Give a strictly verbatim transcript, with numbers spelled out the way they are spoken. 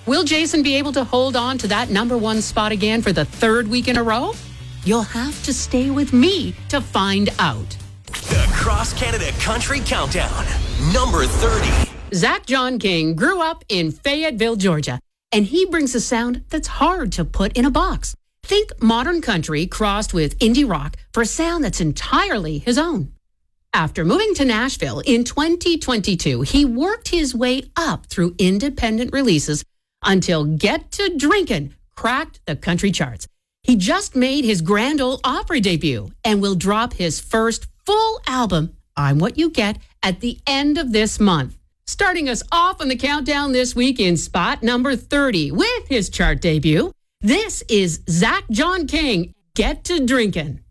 Will Jason be able to hold on to that number one spot again for the third week in a row? You'll have to stay with me to find out. The Cross Canada Country Countdown, number thirty. Zach John King grew up in Fayetteville, Georgia, and he brings a sound that's hard to put in a box. Think modern country crossed with indie rock for a sound that's entirely his own. After moving to Nashville in twenty twenty-two, he worked his way up through independent releases until Get to Drinkin' cracked the country charts. He just made his Grand Ole Opry debut and will drop his first full album, I'm What You Get, at the end of this month. Starting us off on the countdown this week in spot number thirty with his chart debut, this is Zach John King, Get to Drinkin'.